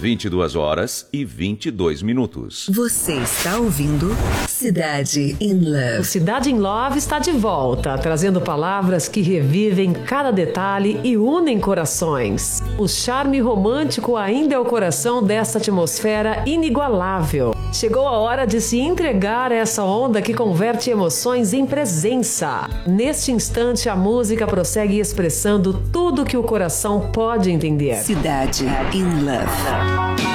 22h22. Você está ouvindo Cidade in Love. O Cidade in Love está de volta, trazendo palavras que revivem cada detalhe e unem corações. O charme romântico ainda é o coração dessa atmosfera inigualável. Chegou a hora de se entregar a essa onda que converte emoções em presença. Neste instante, a música prossegue expressando tudo que o coração pode entender. Cidade in Love.